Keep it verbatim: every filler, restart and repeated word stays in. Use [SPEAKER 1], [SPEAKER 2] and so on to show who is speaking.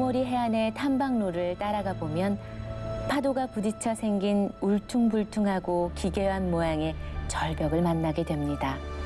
[SPEAKER 1] 아모리 해안의 탐방로를 따라가 보면 파도가 부딪혀 생긴 울퉁불퉁하고 기괴한 모양의 절벽을 만나게 됩니다.